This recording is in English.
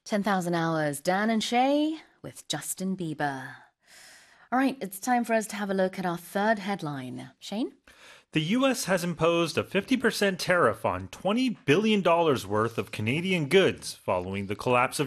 10,000 Hours, Dan and Shay with Justin Bieber. All right, it's time for us to have a look at our third headline. Shane? The U.S. has imposed a 50% tariff on $20 billion worth of Canadian goods following the collapse of